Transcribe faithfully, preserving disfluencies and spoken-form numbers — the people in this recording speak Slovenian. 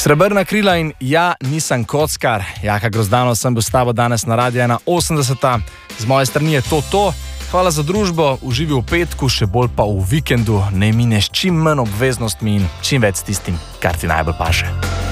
Srebrna krila in ja, nisem kockar. Jaka Grozdanov sem bil s tabo danes na Radio ena osemdeseta. Z moje strani je to to. Hvala za družbo, uživi v petku, še bolj pa v vikendu. Ne mineš čim manj obveznostmi in čim več s tistim, kar ti najbolj paše.